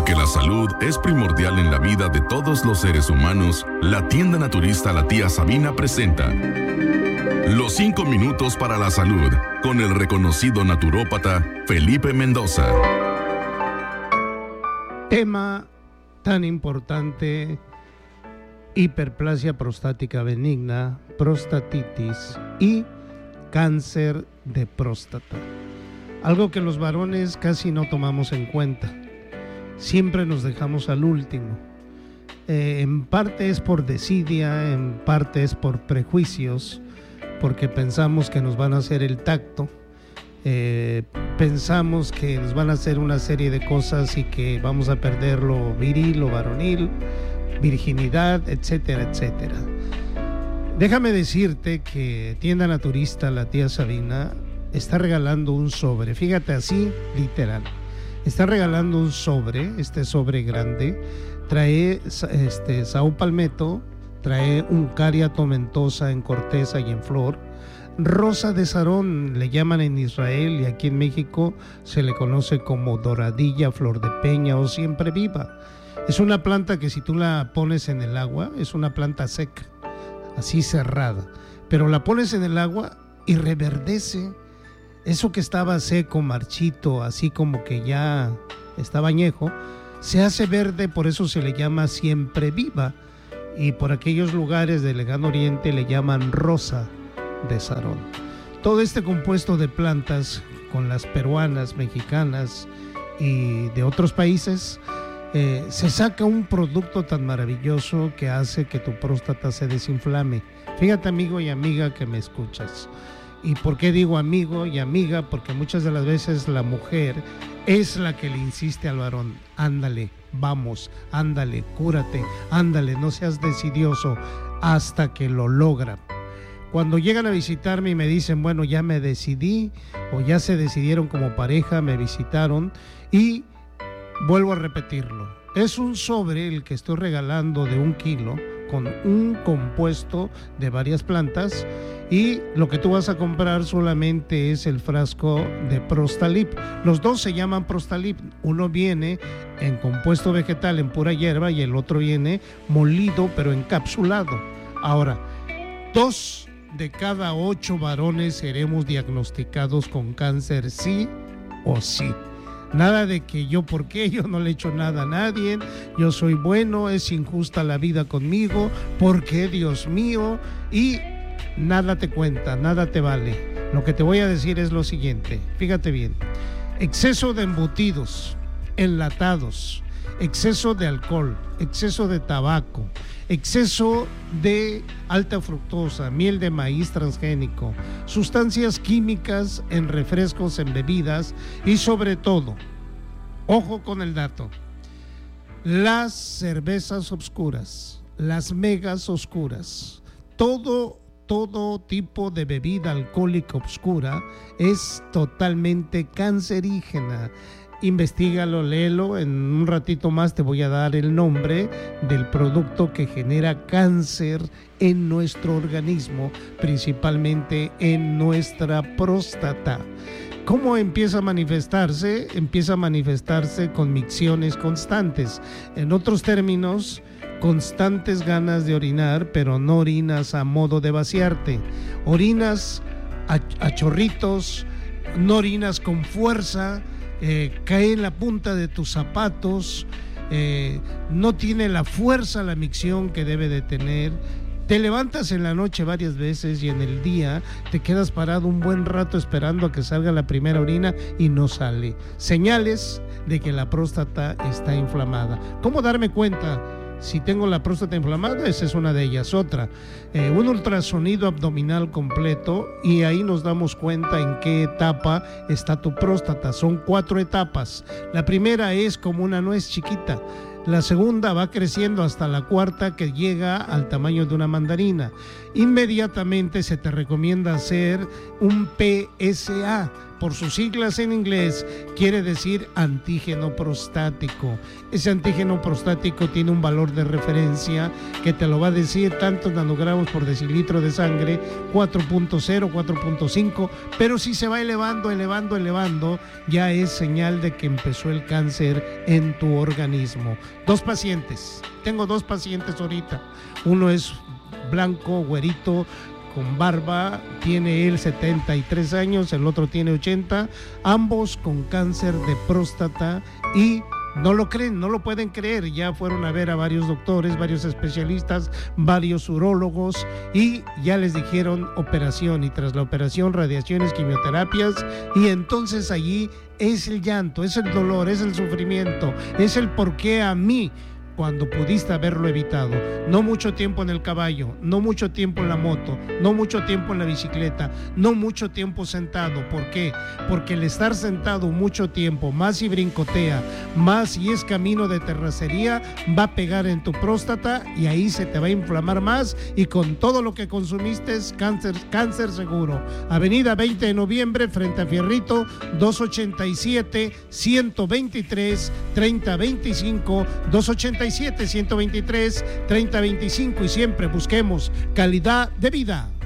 Porque la salud es primordial en la vida de todos los seres humanos, la tienda naturista La Tía Sabina presenta Los 5 minutos para la salud, con el reconocido naturópata Felipe Mendoza. Tema tan importante: hiperplasia prostática benigna, prostatitis y cáncer de próstata. Algo que los varones casi no tomamos en cuenta. Siempre nos dejamos al último. En parte es por desidia, en parte es por prejuicios, porque pensamos que nos van a hacer el tacto, pensamos que nos van a hacer una serie de cosas y que vamos a perder lo viril, lo varonil, virginidad, etcétera, etcétera. Déjame decirte que Tienda Naturista La Tía Sabina está regalando un sobre, fíjate, así literal. Está regalando un sobre, este sobre grande, trae Sao Palmetto, trae Uncaria tomentosa en corteza y en flor, rosa de Sarón le llaman en Israel y aquí en México se le conoce como doradilla, flor de peña o siempre viva. Es una planta que si tú la pones en el agua, es una planta seca, así cerrada, pero la pones en el agua y reverdece. Eso que estaba seco, marchito, así como que ya estaba añejo, se hace verde, por eso se le llama siempre viva. Y por aquellos lugares del lejano oriente le llaman rosa de Sarón. Todo este compuesto de plantas, con las peruanas, mexicanas y de otros países, se saca un producto tan maravilloso que hace que tu próstata se desinflame. Fíjate, amigo y amiga que me escuchas. ¿Y por qué digo amigo y amiga? Porque muchas de las veces la mujer es la que le insiste al varón: ándale, vamos, ándale, cúrate, ándale, no seas desidioso, hasta que lo logra. Cuando llegan a visitarme y me dicen, bueno, ya me decidí, o ya se decidieron como pareja, me visitaron, y vuelvo a repetirlo, es un sobre el que estoy regalando de 1 kilo, con un compuesto de varias plantas, y lo que tú vas a comprar solamente es el frasco de Prostalip. Los dos se llaman Prostalip. Uno viene en compuesto vegetal, en pura hierba, y el otro viene molido pero encapsulado. Ahora, 2 de cada 8 varones seremos diagnosticados con cáncer, sí o sí. Nada de que yo, ¿por qué? Yo no le he hecho nada a nadie, yo soy bueno, es injusta la vida conmigo, ¿por qué, Dios mío? Y nada te cuenta, nada te vale. Lo que te voy a decir es lo siguiente, fíjate bien: exceso de embutidos, enlatados, exceso de alcohol, exceso de tabaco, exceso de alta fructosa, miel de maíz transgénico, sustancias químicas en refrescos, en bebidas y sobre todo, ojo con el dato, las cervezas oscuras, las megas oscuras, todo tipo de bebida alcohólica oscura es totalmente cancerígena. Investígalo, léelo, en un ratito más te voy a dar el nombre del producto que genera cáncer en nuestro organismo, principalmente en nuestra próstata. ¿Cómo empieza a manifestarse? Empieza a manifestarse con micciones constantes. En otros términos, constantes ganas de orinar, pero no orinas a modo de vaciarte. Orinas a chorritos, no orinas con fuerza, cae en la punta de tus zapatos, no tiene la fuerza la micción que debe de tener. Te levantas en la noche varias veces y en el día te quedas parado un buen rato esperando a que salga la primera orina y no sale. Señales de que la próstata está inflamada. ¿Cómo darme cuenta si tengo la próstata inflamada? Esa es una de ellas. Otra, un ultrasonido abdominal completo, y ahí nos damos cuenta en qué etapa está tu próstata. Son 4 etapas. La primera es como una nuez chiquita. La segunda va creciendo hasta la cuarta, que llega al tamaño de una mandarina. Inmediatamente se te recomienda hacer un PSA. por sus siglas en inglés, quiere decir antígeno prostático. Ese antígeno prostático tiene un valor de referencia que te lo va a decir tantos nanogramos por decilitro de sangre, 4.0, 4.5, pero si se va elevando, ya es señal de que empezó el cáncer en tu organismo. Tengo dos pacientes ahorita. Uno es blanco, güerito, con barba, tiene él 73 años, el otro tiene 80, ambos con cáncer de próstata y no lo creen, no lo pueden creer. Ya fueron a ver a varios doctores, varios especialistas, varios urólogos y ya les dijeron operación, y tras la operación radiaciones, quimioterapias, y entonces allí es el llanto, es el dolor, es el sufrimiento, es el por qué a mí, cuando pudiste haberlo evitado. No mucho tiempo en el caballo, no mucho tiempo en la moto, no mucho tiempo en la bicicleta, no mucho tiempo sentado. ¿Por qué? Porque el estar sentado mucho tiempo, más si brincotea, más si es camino de terracería, va a pegar en tu próstata y ahí se te va a inflamar más, y con todo lo que consumiste es cáncer seguro. Avenida 20 de noviembre frente a Fierrito, 287-123-3025, 287-123-3025, y siempre busquemos calidad de vida.